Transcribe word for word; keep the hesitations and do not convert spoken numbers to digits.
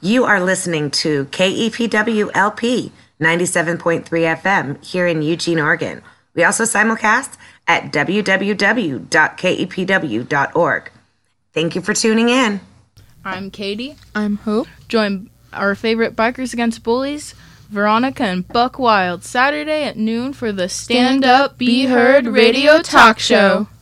You are listening to K E P W L P ninety-seven point three F M here in Eugene, Oregon. We also simulcast at w w w dot k e p w dot org. Thank you for tuning in. I'm Katie. I'm Hope. Join our favorite Bikers Against Bullies, Veronica and Buck Wild, Saturday at noon for the Stand Up, Be Heard radio talk show.